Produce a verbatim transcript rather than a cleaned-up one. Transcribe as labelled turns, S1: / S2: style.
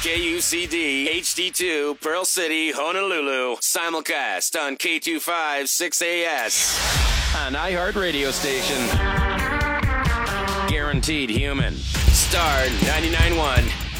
S1: K U C D, H D two, Pearl City, Honolulu. Simulcast on K two five six A S. An iHeart radio station. Guaranteed human. Star ninety-nine point one.